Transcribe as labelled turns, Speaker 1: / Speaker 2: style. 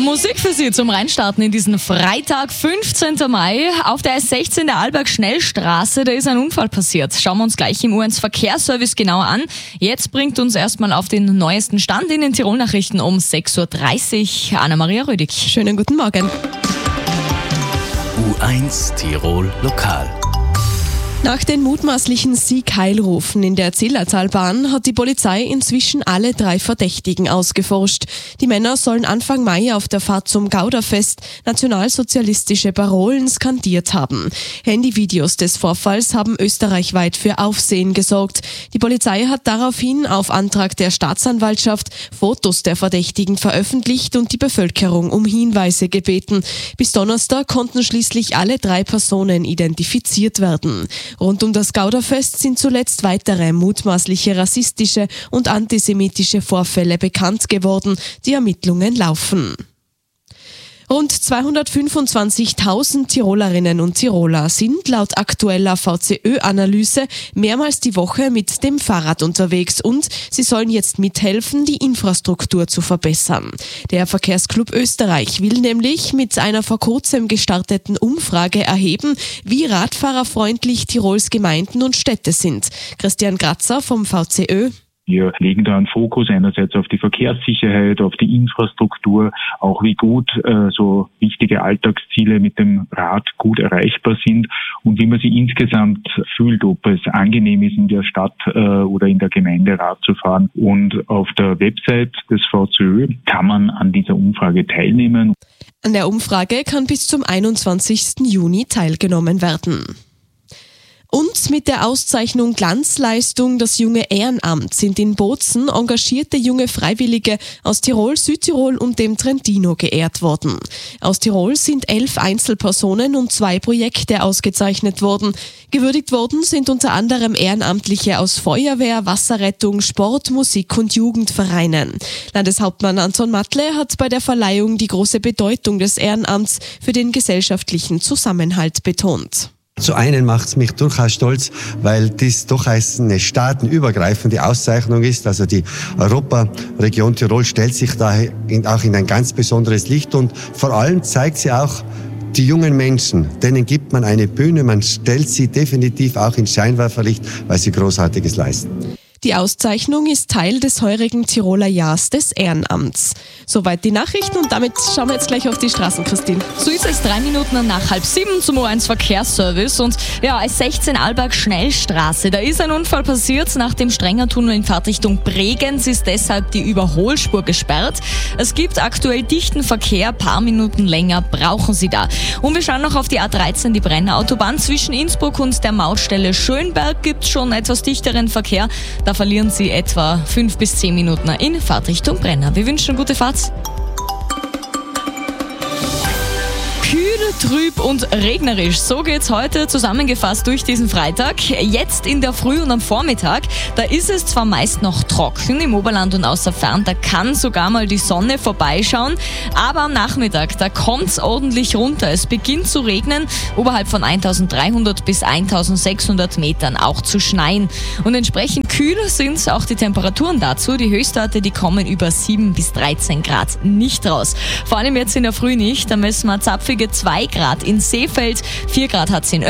Speaker 1: Musik für Sie zum Reinstarten in diesen Freitag, 15. Mai. Auf der S16 der Arlberg-Schnellstraße, da ist ein Unfall passiert. Schauen wir uns gleich im U1 Verkehrsservice genauer an. Jetzt bringt uns erstmal auf den neuesten Stand in den Tirol-Nachrichten um 6.30 Uhr Anna-Maria Rödig.
Speaker 2: Schönen guten Morgen.
Speaker 3: U1 Tirol Lokal.
Speaker 2: Nach den mutmaßlichen Sieg-Heil-Rufen in der Zillertalbahn hat die Polizei inzwischen alle 3 Verdächtigen ausgeforscht. Die Männer sollen Anfang Mai auf der Fahrt zum Gauderfest nationalsozialistische Parolen skandiert haben. Handyvideos des Vorfalls haben österreichweit für Aufsehen gesorgt. Die Polizei hat daraufhin auf Antrag der Staatsanwaltschaft Fotos der Verdächtigen veröffentlicht und die Bevölkerung um Hinweise gebeten. Bis Donnerstag konnten schließlich alle 3 Personen identifiziert werden. Rund um das Gauderfest sind zuletzt weitere mutmaßliche rassistische und antisemitische Vorfälle bekannt geworden. Die Ermittlungen laufen. Rund 225.000 Tirolerinnen und Tiroler sind laut aktueller VCÖ-Analyse mehrmals die Woche mit dem Fahrrad unterwegs und sie sollen jetzt mithelfen, die Infrastruktur zu verbessern. Der Verkehrsclub Österreich will nämlich mit einer vor kurzem gestarteten Umfrage erheben, wie radfahrerfreundlich Tirols Gemeinden und Städte sind. Christian Grazer vom VCÖ.
Speaker 4: Wir legen da einen Fokus einerseits auf die Verkehrssicherheit, auf die Infrastruktur, auch wie gut so wichtige Alltagsziele mit dem Rad gut erreichbar sind und wie man sich insgesamt fühlt, ob es angenehm ist, in der Stadt oder in der Gemeinde Rad zu fahren. Und auf der Website des VCÖ kann man an dieser Umfrage teilnehmen.
Speaker 2: An der Umfrage kann bis zum 21. Juni teilgenommen werden. Und mit der Auszeichnung Glanzleistung das junge Ehrenamt sind in Bozen engagierte junge Freiwillige aus Tirol, Südtirol und dem Trentino geehrt worden. Aus Tirol sind 11 Einzelpersonen und 2 Projekte ausgezeichnet worden. Gewürdigt worden sind unter anderem Ehrenamtliche aus Feuerwehr, Wasserrettung, Sport, Musik und Jugendvereinen. Landeshauptmann Anton Matle hat bei der Verleihung die große Bedeutung des Ehrenamts für den gesellschaftlichen Zusammenhalt betont.
Speaker 5: Zu einen macht es mich durchaus stolz, weil dies doch eine staatenübergreifende Auszeichnung ist. Also die Europaregion Tirol stellt sich da auch in ein ganz besonderes Licht und vor allem zeigt sie auch die jungen Menschen, denen gibt man eine Bühne, man stellt sie definitiv auch ins Scheinwerferlicht, weil sie Großartiges leisten.
Speaker 2: Die Auszeichnung ist Teil des heurigen Tiroler Jahres des Ehrenamts. Soweit die Nachrichten und damit schauen wir jetzt gleich auf die Straßen, Christine.
Speaker 1: So ist es 3 Minuten nach 6:30 zum U1 Verkehrsservice und ja, S16 Arlberg-Schnellstraße. Da ist ein Unfall passiert. Nach dem Strengertunnel in Fahrtrichtung Bregenz ist deshalb die Überholspur gesperrt. Es gibt aktuell dichten Verkehr, paar Minuten länger brauchen Sie da. Und wir schauen noch auf die A13, die Brenner-Autobahn. Zwischen Innsbruck und der Mautstelle Schönberg gibt es schon etwas dichteren Verkehr. Da verlieren Sie etwa 5 bis 10 Minuten in Fahrtrichtung Brenner. Wir wünschen gute Fahrt. Kühl, trüb und regnerisch. So geht's heute zusammengefasst durch diesen Freitag. Jetzt in der Früh und am Vormittag, da ist es zwar meist noch trocken im Oberland und außer Fern, da kann sogar mal die Sonne vorbeischauen, aber am Nachmittag, da kommt's ordentlich runter. Es beginnt zu regnen, oberhalb von 1300 bis 1600 Metern auch zu schneien. Und entsprechend kühl sind auch die Temperaturen dazu. Die Höchstwerte, die kommen über 7 bis 13 Grad nicht raus. Vor allem jetzt in der Früh nicht, da messen wir zapfige 2 Grad in Seefeld, 4 Grad hat's in